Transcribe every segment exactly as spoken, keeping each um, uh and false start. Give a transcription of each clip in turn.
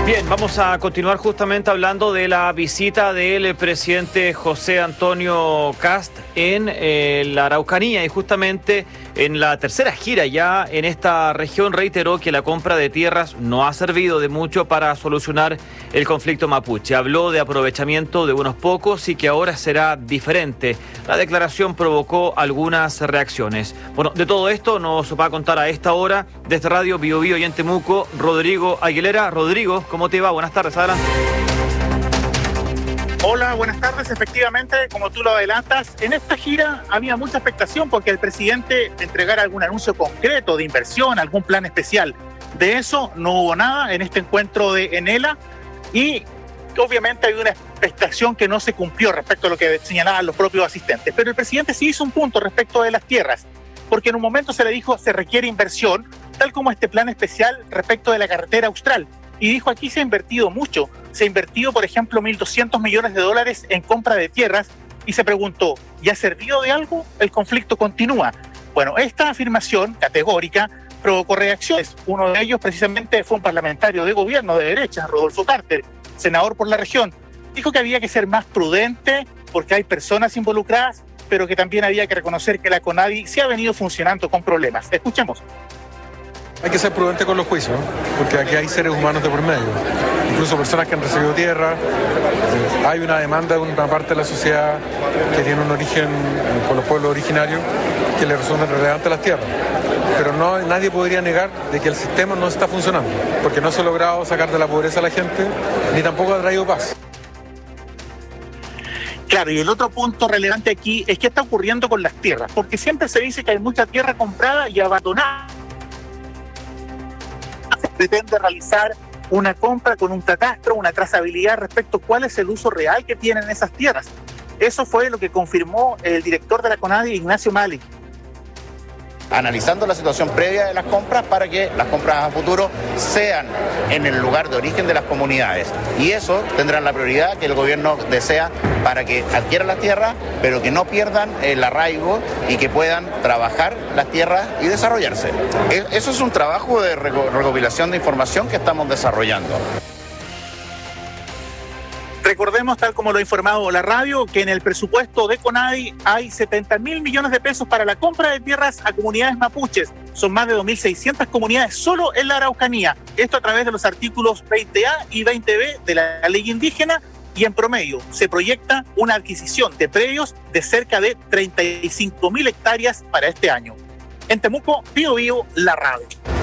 Bien, vamos a continuar justamente hablando de la visita del presidente José Antonio Kast en eh, la Araucanía, y justamente en la tercera gira ya en esta región reiteró que la compra de tierras no ha servido de mucho para solucionar el conflicto mapuche. Habló de aprovechamiento de unos pocos y que ahora será diferente. La declaración provocó algunas reacciones. Bueno, de todo esto nos va a contar a esta hora desde Radio Bio Bio y en Temuco, Rodrigo Aguilera. Rodrigo, ¿cómo te va? Buenas tardes, adelante. Hola, buenas tardes. Efectivamente, como tú lo adelantas, en esta gira había mucha expectación porque el presidente entregara algún anuncio concreto de inversión, algún plan especial. De eso no hubo nada en este encuentro de Enela y obviamente hay una expectación que no se cumplió respecto a lo que señalaban los propios asistentes. Pero el presidente sí hizo un punto respecto de las tierras, porque en un momento se le dijo se requiere inversión, tal como este plan especial respecto de la carretera austral. Y dijo, aquí se ha invertido mucho. Se ha invertido, por ejemplo, mil doscientos millones de dólares en compra de tierras y se preguntó, ¿y ha servido de algo? El conflicto continúa. Bueno, esta afirmación categórica provocó reacciones. Uno de ellos precisamente fue un parlamentario de gobierno de derecha, Rodolfo Carter, senador por la región. Dijo que había que ser más prudente porque hay personas involucradas, pero que también había que reconocer que la CONADI sí ha venido funcionando con problemas. Escuchemos. Hay que ser prudente con los juicios, porque aquí hay seres humanos de por medio, incluso personas que han recibido tierra. Hay una demanda de una parte de la sociedad que tiene un origen con los pueblos originarios que le resultan relevantes las tierras. Pero no, nadie podría negar de que el sistema no está funcionando, porque no se ha logrado sacar de la pobreza a la gente, ni tampoco ha traído paz. Claro, y el otro punto relevante aquí es qué está ocurriendo con las tierras, porque siempre se dice que hay mucha tierra comprada y abandonada. Se pretende realizar una compra con un catastro, una trazabilidad respecto a cuál es el uso real que tienen esas tierras. Eso fue lo que confirmó el director de la CONADI, Ignacio Malik. Analizando la situación previa de las compras para que las compras a futuro sean en el lugar de origen de las comunidades. Y eso tendrán la prioridad que el gobierno desea para que adquieran las tierras, pero que no pierdan el arraigo y que puedan trabajar las tierras y desarrollarse. Eso es un trabajo de recopilación de información que estamos desarrollando. Recordemos, tal como lo ha informado la radio, que en el presupuesto de CONADI hay setenta mil millones de pesos para la compra de tierras a comunidades mapuches. Son más de dos mil seiscientas comunidades solo en la Araucanía. Esto a través de los artículos veinte A y veinte B de la ley indígena. Y en promedio se proyecta una adquisición de predios de cerca de treinta y cinco mil hectáreas para este año. En Temuco, Bio Bio, la radio.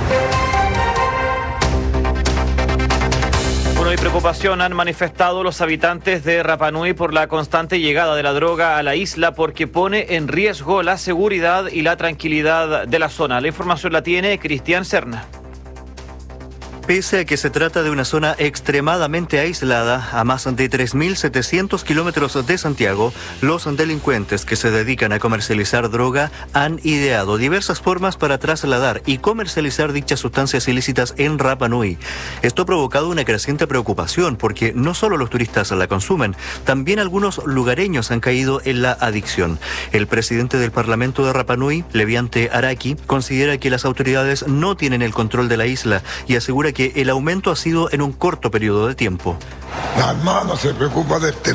Bueno, y preocupación han manifestado los habitantes de Rapa Nui por la constante llegada de la droga a la isla, porque pone en riesgo la seguridad y la tranquilidad de la zona. La información la tiene Cristian Serna. Pese a que se trata de una zona extremadamente aislada, a más de tres mil setecientos kilómetros de Santiago, los delincuentes que se dedican a comercializar droga han ideado diversas formas para trasladar y comercializar dichas sustancias ilícitas en Rapa Nui. Esto ha provocado una creciente preocupación porque no solo los turistas la consumen, también algunos lugareños han caído en la adicción. El presidente del Parlamento de Rapa Nui, Leviante Araki, considera que las autoridades no tienen el control de la isla y asegura que el aumento ha sido en un corto periodo de tiempo. La Armada no se preocupa de este